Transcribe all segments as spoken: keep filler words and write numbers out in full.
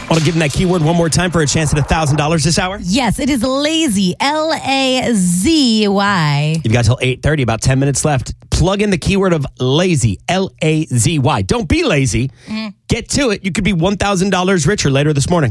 Want to give them that keyword one more time for a chance at one thousand dollars this hour? Yes, it is lazy. L A Z Y. You've got till eight thirty, about ten minutes left. Plug in the keyword of lazy, L A Z Y. Don't be lazy. Mm-hmm. Get to it. You could be one thousand dollars richer later this morning.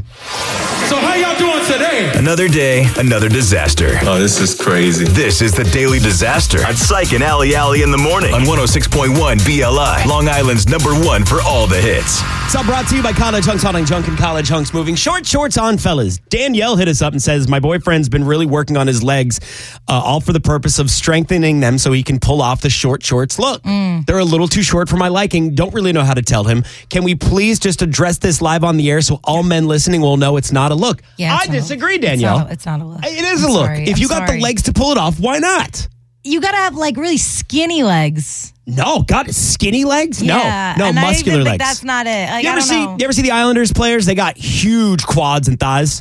So how y'all doing today? Another day, another disaster. Oh, this is crazy. This is the Daily Disaster on Psych and Alley Alley in the morning on one oh six point one B L I, Long Island's number one for all the hits. It's all brought to you by College Hunks, hauling junk and College Hunks moving. Short shorts on, fellas. Danielle hit us up and says, my boyfriend's been really working on his legs, uh, all for the purpose of strengthening them so he can pull off the short shorts look. Mm. They're a little too short for my liking. Don't really know how to tell him. Can we please just address this live on the air so all men listening will know it's not a look? Yeah, I disagree, Danielle. It's not, it's not a look. It is I'm a look. sorry. If I'm you got sorry. the legs to pull it off, why not? You got to have like really skinny legs. No, God, skinny legs? Yeah, no, no, and muscular I even legs. think that's not it. Like, you I ever don't see? know. You ever see the Islanders players? They got huge quads and thighs.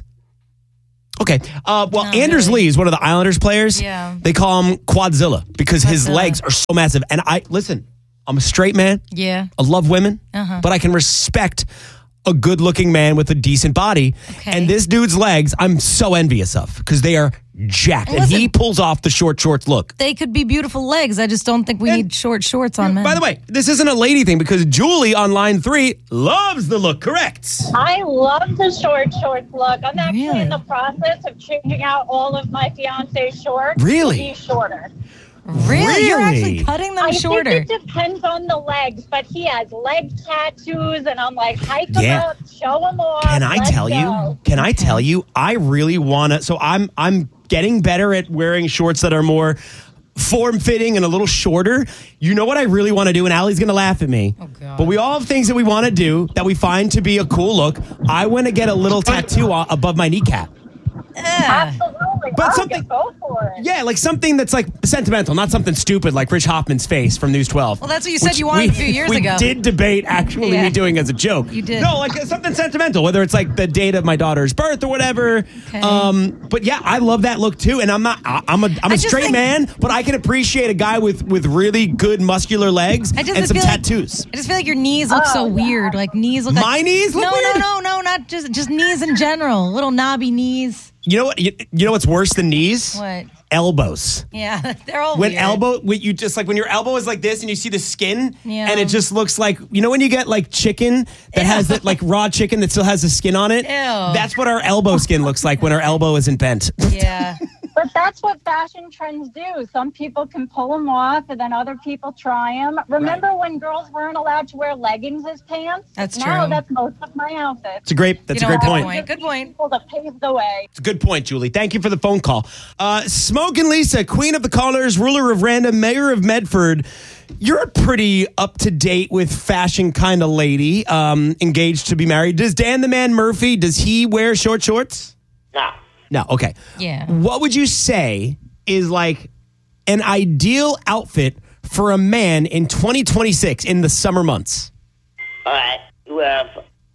Okay, uh, well, No, Anders really. Lee is one of the Islanders players. Yeah. They call him Quadzilla because his Quadzilla. legs are so massive. And I listen, I'm a straight man. Yeah. I love women, Uh-huh. but I can respect a good-looking man with a decent body. Okay. And this dude's legs, I'm so envious of because they are jacked, and Listen. he pulls off the short shorts look. They could be beautiful legs. I just don't think we And- need short shorts on men. By the way, this isn't a lady thing because Julie on line three loves the look. Correct. I love the short shorts look. I'm actually Really? in the process of changing out all of my fiance's shorts Really? to be shorter. Really? You're Really? actually cutting them I shorter. think it depends on the legs, but he has leg tattoos, and I'm like, hike them Yeah. up, show them off. Can I let's tell you? go. Can I tell you? I really want to. So I'm I'm getting better at wearing shorts that are more form fitting and a little shorter. You know what I really want to do? And Allie's going to laugh at me. Oh, God. But we all have things that we want to do that we find to be a cool look. I want to get a little tattoo o- above my kneecap. Ugh. Absolutely. But I'll something- get- go for it. Yeah, like something that's like sentimental, not something stupid like Rich Hoffman's face from News twelve. Well, that's what you said which you wanted we- a few years we ago. did debate actually Yeah. me doing as a joke. You did. No, like something sentimental, whether it's like the date of my daughter's birth or whatever. Okay. Um, but yeah, I love that look too. And I'm not, I, I'm a, I'm a I just straight think- man, but I can appreciate a guy with with really good muscular legs I just and some feel like- tattoos. I just feel like your knees look so Oh, yeah. weird. Like knees look My like knees look no, weird? No, no, no, not just just knees in general. Little knobby knees. You know what? You, you know what's worse than knees? What? Elbows. Yeah, they're all When weird. elbow, when you just like when your elbow is like this and you see the skin, Yeah. and it just looks like, you know when you get like chicken that has that like raw chicken that still has the skin on it. Ew. That's what our elbow skin looks like when our elbow isn't bent. Yeah. But that's what fashion trends do. Some people can pull them off, and then other people try them. Remember when girls weren't allowed to wear leggings as pants? That's now true. that's most of my outfits. It's a great. That's You a know, great good point. Good point. People to pave the way. It's a good point, Julie. Thank you for the phone call. Uh, Smoke and Lisa, Queen of the Callers, ruler of random, mayor of Medford. You're a pretty up to date with fashion kind of lady. Um, engaged to be married. Does Dan the Man Murphy? Does he wear short shorts? No. No. Okay. Yeah. What would you say is like an ideal outfit for a man in twenty twenty-six in the summer months? All right. You have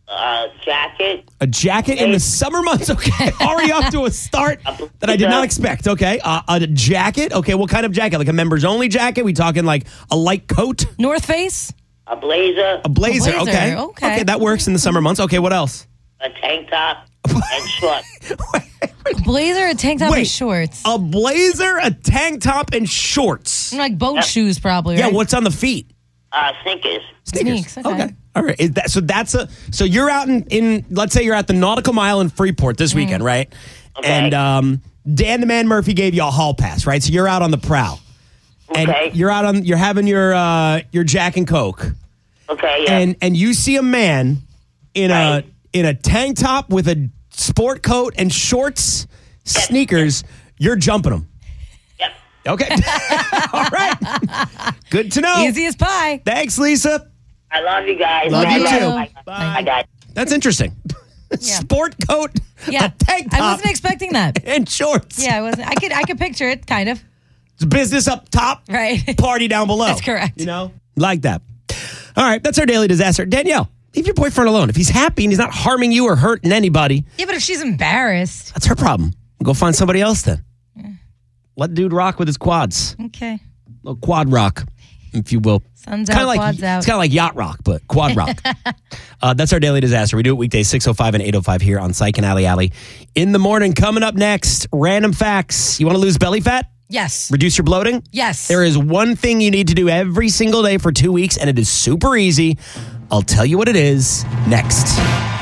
a jacket, A jacket in the summer months? Okay. Already off to a start that I did not expect. Okay. Uh, a jacket? Okay. What kind of jacket? Like a members only jacket? We talking like a light coat? North Face. a blazer, A blazer? A blazer, Okay. okay. Okay. That works in the summer months. Okay. What else? a tank top, and shorts. A blazer, a tank top, Wait. and shorts. A blazer, a tank top, and shorts. Like boat shoes, probably. Yeah. Right? What's on the feet? Uh, sneakers. Sneaks, okay. All right. Is that so? That's a so you're out in, in let's say you're at the Nautical Mile in Freeport this weekend, right? Okay. And um, Dan the Man Murphy gave you a hall pass, right? So you're out on the prowl, and Okay. you're out on you're having your uh, your Jack and Coke, Okay, yeah. and and you see a man in Right. a in a tank top with a sport coat and shorts, sneakers. You're jumping him. Yep. Okay. All right. Good to know. Easy as pie. Thanks, Lisa. I love you guys. Love Bye, you bye, too. bye. Bye. Bye, guys. That's interesting. Sport coat, Yeah. a tank top, I wasn't expecting that. and shorts. Yeah, I wasn't. I could. I could picture it, kind of. It's business up top, Right. party down below. That's correct. You know, like that. All right, that's our daily disaster. Danielle, leave your boyfriend alone. If he's happy and he's not harming you or hurting anybody, Yeah, but if she's embarrassed. that's her problem. Go find somebody else then. Let dude rock with his quads. Okay. Little quad rock. if you will. Sun's Kinda out, like, quads out. It's kind of like yacht rock, but quad rock. uh, that's our Daily Disaster. We do it weekdays six oh five and eight oh five here on Psych and Alley Alley. In the morning, coming up next, random facts. You want to lose belly fat? Yes. Reduce your bloating? Yes. There is one thing you need to do every single day for two weeks, and it is super easy. I'll tell you what it is next.